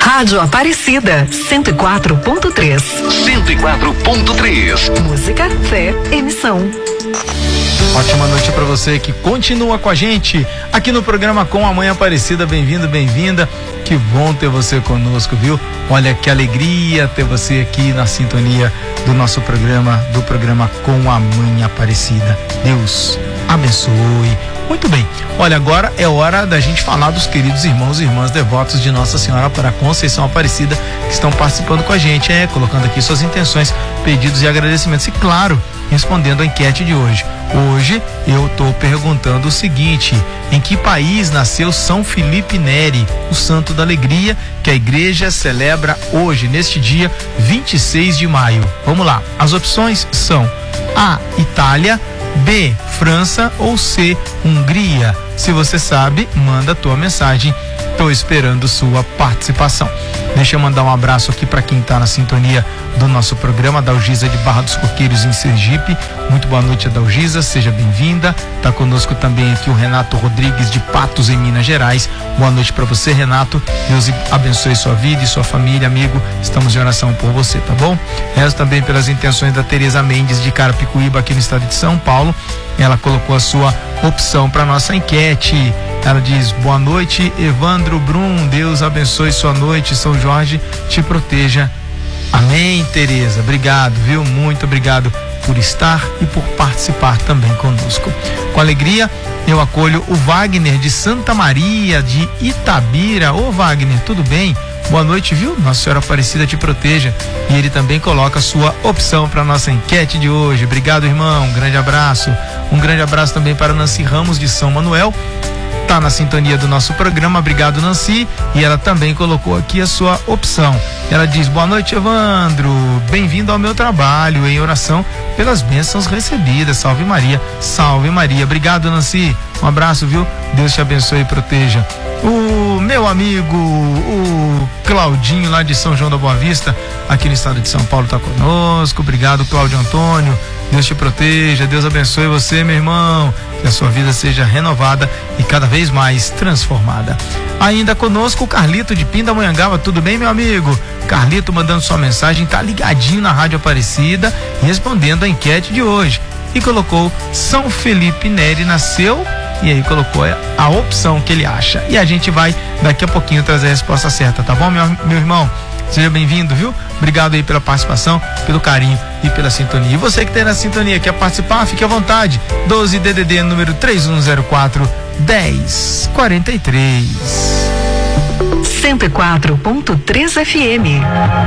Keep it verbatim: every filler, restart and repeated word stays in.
Rádio Aparecida, cento e quatro ponto três. cento e quatro ponto três. Música, fé, emissão. Ótima noite para você que continua com a gente aqui no programa Com a Mãe Aparecida. Bem-vindo, bem-vinda. Que bom ter você conosco, viu? Olha que alegria ter você aqui na sintonia do nosso programa, do programa Com a Mãe Aparecida. Deus abençoe. Muito bem, olha, agora é hora da gente falar dos queridos irmãos e irmãs devotos de Nossa Senhora para a Conceição Aparecida que estão participando com a gente, é, colocando aqui suas intenções, pedidos e agradecimentos e, claro, respondendo a enquete de hoje. Hoje eu estou perguntando o seguinte: em que país nasceu São Felipe Neri, o santo da alegria, que a igreja celebra hoje, neste dia vinte e seis de maio? Vamos lá, as opções são A, Itália, B, França ou C, Hungria. Se você sabe, manda a tua mensagem. Estou esperando sua participação. Deixa eu mandar um abraço aqui para quem está na sintonia do nosso programa, Dalgisa de Barra dos Coqueiros, em Sergipe. Muito boa noite, Dalgisa, seja bem-vinda. Está conosco também aqui o Renato Rodrigues de Patos, em Minas Gerais. Boa noite para você, Renato. Deus abençoe sua vida e sua família, amigo. Estamos em oração por você, tá bom? Rezo também pelas intenções da Tereza Mendes de Carapicuíba, aqui no estado de São Paulo. Ela colocou a sua opção para nossa enquete. Ela diz: boa noite, Evandro Brum, Deus abençoe sua noite, São Jorge te proteja. Amém, Tereza, obrigado, viu? Muito obrigado por estar e por participar também conosco. Com alegria, eu acolho o Wagner de Santa Maria de Itabira. Ô Wagner, tudo bem? Boa noite, viu? Nossa Senhora Aparecida te proteja. E ele também coloca a sua opção para nossa enquete de hoje. Obrigado, irmão, um grande abraço. Um grande abraço também para Nancy Ramos de São Manuel. Tá na sintonia do nosso programa, obrigado, Nancy, e ela também colocou aqui a sua opção. Ela diz: boa noite, Evandro, bem-vindo ao meu trabalho, em oração pelas bênçãos recebidas, salve Maria, salve Maria. Obrigado, Nancy, um abraço, viu? Deus te abençoe e proteja. O meu amigo, o Claudinho, lá de São João da Boa Vista, aqui no estado de São Paulo, tá conosco. Obrigado, Cláudio Antônio. Deus te proteja, Deus abençoe você, meu irmão, que a sua vida seja renovada e cada vez mais transformada. Ainda conosco o Carlito de Pindamonhangaba. Tudo bem, meu amigo? Carlito mandando sua mensagem, tá ligadinho na Rádio Aparecida, respondendo a enquete de hoje, e colocou: São Felipe Neri nasceu, e aí colocou a opção que ele acha, e a gente vai daqui a pouquinho trazer a resposta certa, tá bom, meu, meu irmão? Seja bem-vindo, viu? Obrigado aí pela participação, pelo carinho e pela sintonia. E você que tem na sintonia, quer participar, fique à vontade. doze D D D, número três um zero quatro, dez quarenta e três. cento e quatro ponto três F M.